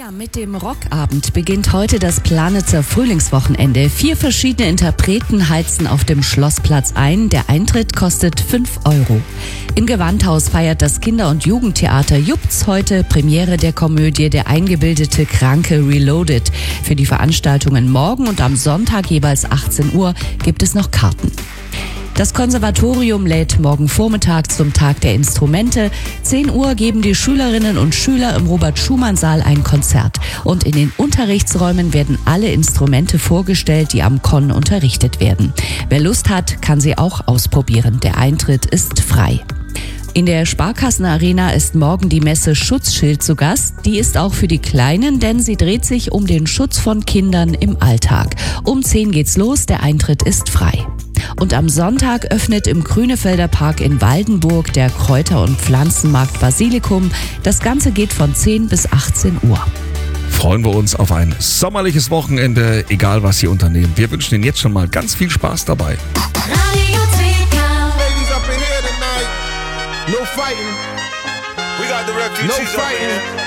Ja, mit dem Rockabend beginnt heute das Planitzer Frühlingswochenende. 4 verschiedene Interpreten heizen auf dem Schlossplatz ein. Der Eintritt kostet 5 €. Im Gewandhaus feiert das Kinder- und Jugendtheater Jupz heute Premiere der Komödie Der eingebildete Kranke Reloaded. Für die Veranstaltungen morgen und am Sonntag jeweils 18 Uhr gibt es noch Karten. Das Konservatorium lädt morgen Vormittag zum Tag der Instrumente. 10 Uhr geben die Schülerinnen und Schüler im Robert-Schumann-Saal ein Konzert. Und in den Unterrichtsräumen werden alle Instrumente vorgestellt, die am Konn unterrichtet werden. Wer Lust hat, kann sie auch ausprobieren. Der Eintritt ist frei. In der Sparkassenarena ist morgen die Messe Schutzschild zu Gast. Die ist auch für die Kleinen, denn sie dreht sich um den Schutz von Kindern im Alltag. Um 10 geht's los, der Eintritt ist frei. Und am Sonntag öffnet im Grünefelder Park in Waldenburg der Kräuter- und Pflanzenmarkt Basilikum. Das Ganze geht von 10 bis 18 Uhr. Freuen wir uns auf ein sommerliches Wochenende, egal was Sie unternehmen. Wir wünschen Ihnen jetzt schon mal ganz viel Spaß dabei. No fighting. We got the refugees. No fighting.